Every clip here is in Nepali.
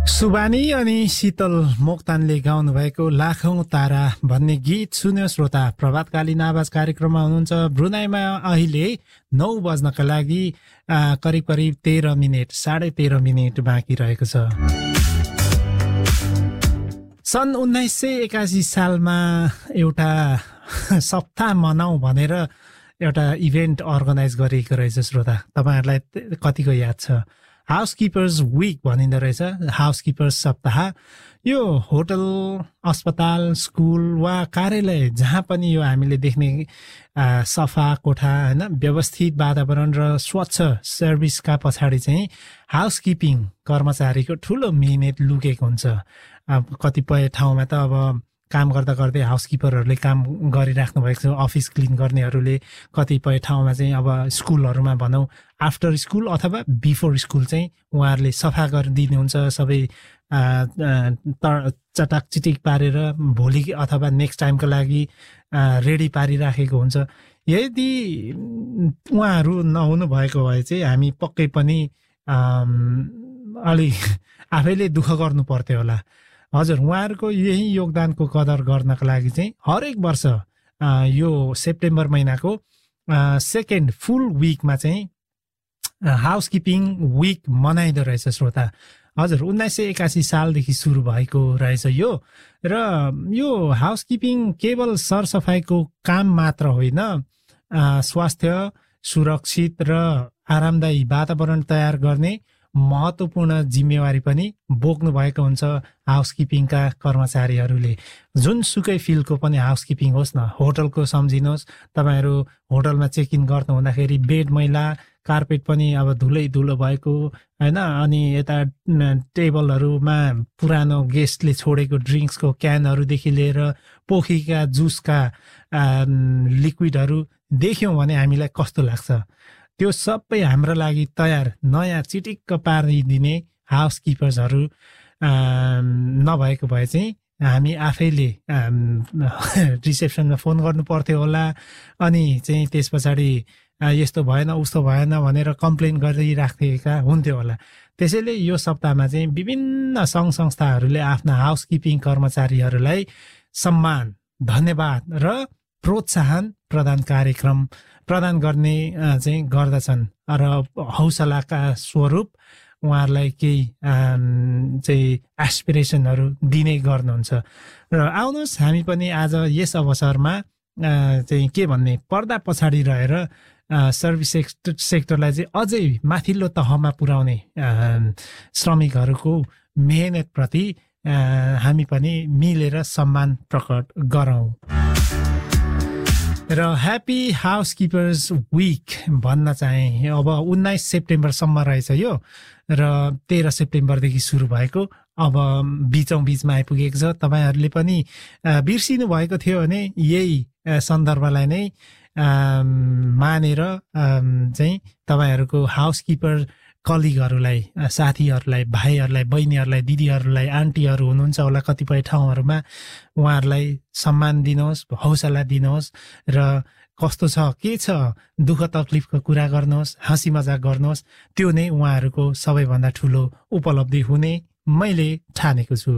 सुबानी अनि शीतल मोक्तानले गाउनु भएको लाखौं तारा भन्ने गीत सुन्यो श्रोता। प्रभातकालीन आवाज कार्यक्रममा हुनुहुन्छ। ब्रुनाईमा अहिले 9 बज्नका लागि करिब 13 मिनेट 13.5 मिनेट बाँकी रहेको छ। सन् 1981 सालमा एउटा सप्ताह मनाऊ भनेर एउटा इभेन्ट अर्गनाइज गरिएको रहेछ श्रोता। तपाईहरुलाई कतिको याद छ? हाउसकिपर्स विक भनिँदो रहेछ, हाउसकिपर्स सप्ताह। यो होटल, अस्पताल, स्कुल वा कार्यालय जहाँ पनि यो हामीले देख्ने सफा कोठा हैन, व्यवस्थित वातावरण र स्वच्छ सर्भिसका पछाडि चाहिँ हाउसकिपिङ कर्मचारीको ठूलो मिहिनेत लुकेको हुन्छ। कतिपय ठाउँमा त अब काम गर्दा गर्दै हाउसकिपरहरूले काम गरिराख्नु भएको छ, अफिस क्लिन गर्नेहरूले। कतिपय ठाउँमा चाहिँ अब स्कुलहरूमा भनौँ आफ्टर स्कुल अथवा बिफोर स्कुल चाहिँ उहाँहरूले सफा गरिदिनुहुन्छ, सबै चटाक चिटिक पारेर भोलि अथवा नेक्स्ट टाइमको लागि रेडी पारिराखेको हुन्छ। यदि उहाँहरू नहुनु भएको भए चाहिँ हामी पक्कै पनि अलि आफैले दुःख गर्नु पर्थ्यो होला। हजुर, उहाँहरूको यही योगदानको कदर गर्नका लागि चाहिँ हरेक वर्ष यो सेप्टेम्बर महिनाको सेकेन्ड फुल विकमा चाहिँ हाउसकिपिङ विक मनाइदो रहेछ श्रोता। हजुर, 1981 सालदेखि सुरु भएको रहेछ यो। र यो हाउसकिपिङ केवल सरसफाइको काम मात्र होइन, स्वास्थ्य, सुरक्षित र आरामदायी वातावरण तयार गर्ने महत्त्वपूर्ण जिम्मेवारी पनि बोक्नु भएको हुन्छ हाउसकिपिङका कर्मचारीहरूले। जुनसुकै फिल्डको पनि हाउसकिपिङ होस् न, होटलको सम्झिनुहोस्, तपाईहरू होटलमा चेक इन गर्नु हुँदाखेरि बेड मैला, कार्पेट पनि अब धुलो भएको हैन, अनि यता टेबलहरूमा पुरानो गेस्टले छोडेको ड्रिङ्क्सको क्यानहरूदेखि लिएर पोखीका जुसका लिक्विडहरू देख्यौँ भने हामीलाई कस्तो लाग्छ? त्यो सबै हाम्रो लागि तयार नयाँ चिटिक्क पारिदिने हाउसकिपर्सहरू नभएको भए चाहिँ हामी आफैले रिसेप्सनमा फोन गर्नु पर्थ्यो होला, अनि चाहिँ त्यस पछाडि यस्तो भएन उस्तो भएन भनेर कम्प्लेन गरिराखेका हुन्थ्यो होला। त्यसैले यो सप्ताहमा चाहिँ विभिन्न सङ्घ संस्थाहरूले आफ्ना हाउसकिपिङ कर्मचारीहरूलाई सम्मान, धन्यवाद र प्रोत्साहन प्रदान गर्ने चाहिँ गर्दछन् र हौसलाका स्वरूप उहाँहरूलाई केही चाहिँ एस्पिरेसनहरू दिने गर्नुहुन्छ। र आउनुहोस् हामी पनि आज यस अवसरमा चाहिँ के भन्ने, पर्दा पछाडि रहेर सर्भिस सेक्टरलाई चाहिँ अझै माथिल्लो तहमा पुर्याउने श्रमिकहरूको मेहनतप्रति हामी पनि मिलेर सम्मान प्रकट गरौँ। र ह्याप्पी हाउसकिपर्स विक भन्न चाहे। अब 19 सेप्टेम्बरसम्म रहेछ यो, र 13 सेप्टेम्बरदेखि सुरु भएको, अब बिचमा आइपुगेको छ। तपाईहरूले पनि बिर्सिनु भएको थियो भने यही सन्दर्भलाई नै मानेर चाहिँ तपाईहरूको हाउसकिपर कलिगहरूलाई, साथीहरूलाई, भाइहरूलाई, बहिनीहरूलाई, दिदीहरूलाई, आन्टीहरू हुनुहुन्छ होला कतिपय ठाउँहरूमा, उहाँहरूलाई सम्मान दिनुहोस्, हौसला दिनुहोस् र कस्तो छ, के छ, दुःख तकलिफको कुरा गर्नुहोस्, हाँसी मजाक गर्नुहोस्। त्यो नै उहाँहरूको सबैभन्दा ठुलो उपलब्धि हुने मैले ठानेको छु।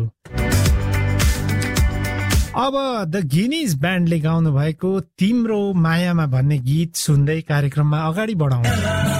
अब द गिनिज ब्यान्डले गाउनु भएको तिम्रो मायामा भन्ने गीत सुन्दै कार्यक्रममा अगाडि बढाउँ।